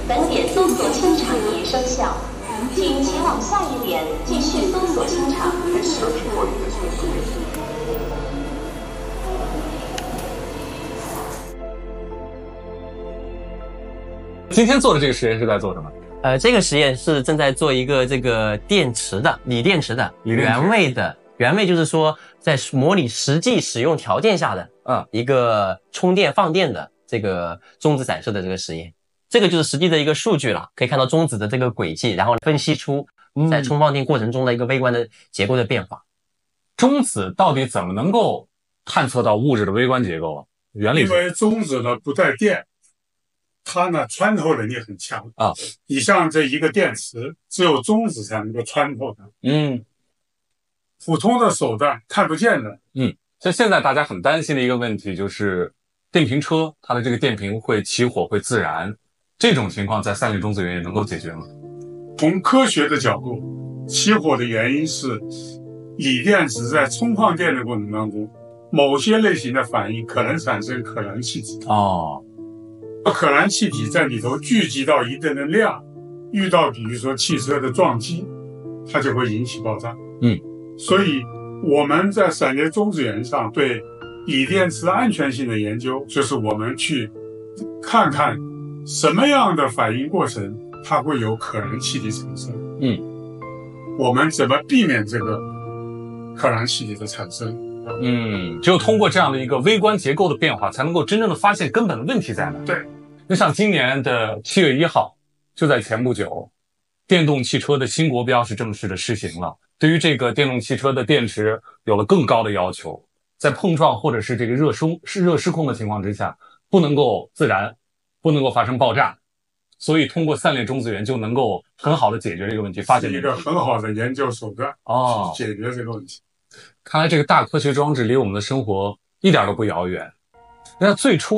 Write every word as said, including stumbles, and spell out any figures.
本点搜索清场已生效，请前往下一点继续搜索清场。 今天做的这个实验是在做什么？ 呃，这个实验是正在做一个这个电池的锂电池的原位的原位，就是说在模拟实际使用条件下的嗯一个充电放电的这个中子散射的这个实验。这个就是实际的一个数据了，可以看到中子的这个轨迹，然后分析出在充放电过程中的一个微观的结构的变化。 中子到底怎么能够探测到物质的微观结构啊？原理是？ 因为中子呢不带电，它呢穿透能力很强啊。 你像这一个电池，只有中子才能够穿透的。 嗯， 普通的手段看不见的。 嗯，像现在大家很担心的一个问题就是电瓶车，它的这个电瓶会起火会自燃，这种情况在散列中子源也能够解决吗？ 从科学的角度，起火的原因是锂电池在充放电的过程当中，某些类型的反应可能产生可燃气体。 哦， 可燃气体在里头聚集到一定的量，遇到比如说汽车的撞击，它就会引起爆炸。 嗯， 所以我们在闪电中子源上对锂电池安全性的研究，就是我们去看看什么样的反应过程它会有可燃气体产生。 嗯， 我们怎么避免这个可燃气体的产生？ 嗯，只有通过这样的一个微观结构的变化，才能够真正的发现根本的问题在哪。 对， 那像今年的七月一号，就在前不久，电动汽车的新国标是正式的施行了，对于这个电动汽车的电池有了更高的要求，在碰撞或者是这个热失是热失控的情况之下，不能够自燃，不能够发生爆炸，所以通过散列中子源就能够很好的解决这个问题，发现一个很好的研究手段哦， 去解决这个问题。 看来这个大科学装置离我们的生活一点都不遥远。那最初